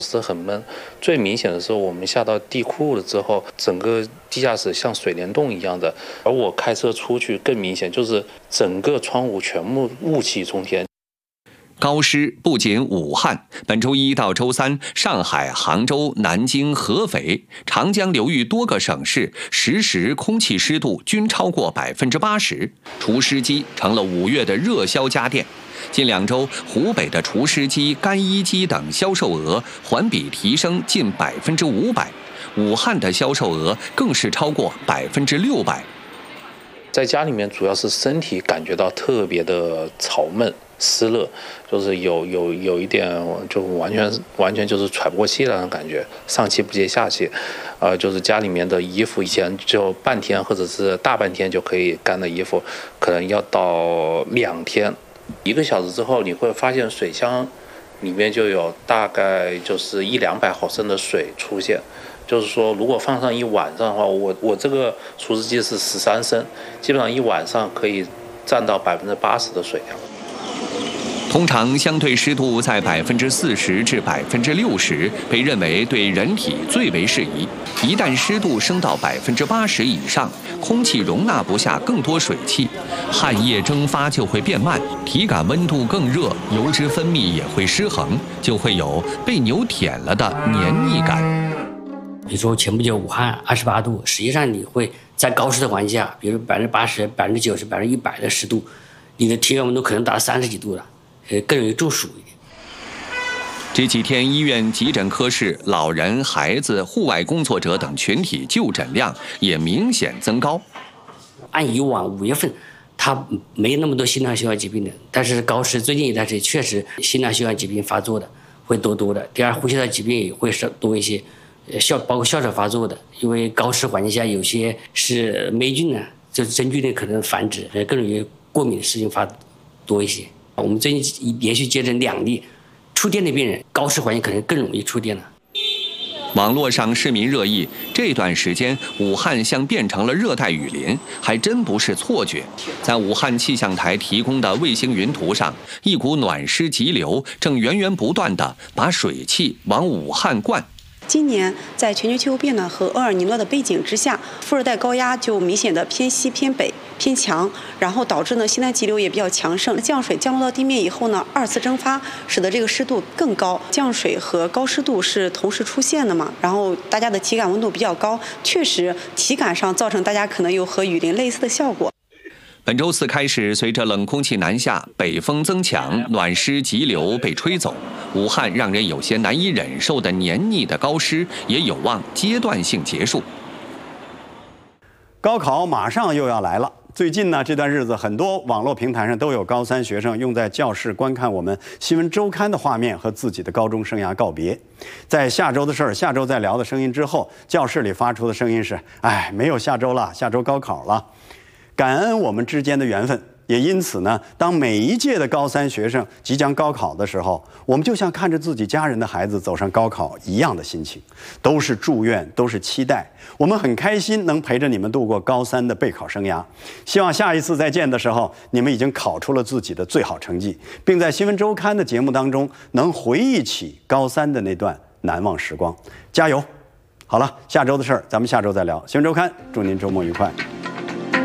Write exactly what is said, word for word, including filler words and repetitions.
是很闷，最明显的时候，我们下到地库了之后，整个地下室像水帘洞一样的。而我开车出去更明显，就是整个窗户全部雾气冲天。 高湿不仅武汉，本周一到周三，上海、杭州、南京、合肥、长江流域多个省市实时空气湿度均超过百分之八十，除湿机成了五月的热销家电。近两周，湖北的除湿机、干衣机等销售额环比提升近百分之五百，武汉的销售额更是超过百分之六百。 在家里面，主要是身体感觉到特别的潮闷、湿热，就是有有有一点，就完全完全就是喘不过气来的感觉，上气不接下气。呃，就是家里面的衣服，以前就半天或者是大半天就可以干的衣服，可能要到两天。一个小时之后，你会发现水箱里面就有大概就是一两百毫升的水出现。就是说，如果放上一晚上的话，我我这个除湿机是十三升，基本上一晚上可以占到百分之八十的水量。 通常相对湿度在百分之四十至百分之六十，被认为对人体最为适宜。一旦湿度升到百分之八十以上，空气容纳不下更多水汽，汗液蒸发就会变慢，体感温度更热，油脂分泌也会失衡，就会有被牛舔了的黏腻感。 比如说前不久武汉二十八度，实际上你会在高湿的环境下，比如百分之八十、百分之九十、百分之一百的湿度，你的体感温度可能达到三十几度了。呃，更容易中暑一点。 这几天，医院急诊科室、老人、孩子、户外工作者等群体就诊量也明显增高。 按以往五月份，它没那么多心脏血管疾病的，但是高湿最近一段时间确实心脏血管疾病发作的会多多的。第二，呼吸道疾病也会少多一些，呃，哮包括哮喘发作的，因为高湿环境下有些是霉菌呢，就是真菌的可能繁殖，更容易过敏的事情发多一些。我们最近连续接诊两例触电的病人，高湿环境可能更容易触电了。 网络上市民热议，这段时间武汉像变成了热带雨林，还真不是错觉。在武汉气象台提供的卫星云图上，一股暖湿急流正源源不断地把水汽往武汉灌。 今年在全球气候变暖和厄尔尼诺的背景之下，副热带高压就明显的偏西偏北偏强，然后导致呢西南极流也比较强盛，降水降落到地面以后呢，二次蒸发使得这个湿度更高，降水和高湿度是同时出现的嘛，然后大家的体感温度比较高，确实体感上造成大家可能有和雨林类似的效果。 本周四开始，随着冷空气南下，北风增强，暖湿急流被吹走，武汉让人有些难以忍受的黏腻的高湿也有望阶段性结束。 高考马上又要来了，最近呢这段日子，很多网络平台上都有高三学生用在教室观看我们新闻周刊的画面和自己的高中生涯告别。在下周的事儿，下周再聊的声音之后，教室里发出的声音是：哎，没有下周了，下周高考了。感恩我们之间的缘分，也因此呢，当每一届的高三学生即将高考的时候，我们就像看着自己家人的孩子走上高考一样的心情，都是祝愿，都是期待。我们很开心能陪着你们度过高三的备考生涯，希望下一次再见的时候，你们已经考出了自己的最好成绩，并在新闻周刊的节目当中能回忆起高三的那段难忘时光。加油！好了，下周的事儿咱们下周再聊。新闻周刊，祝您周末愉快。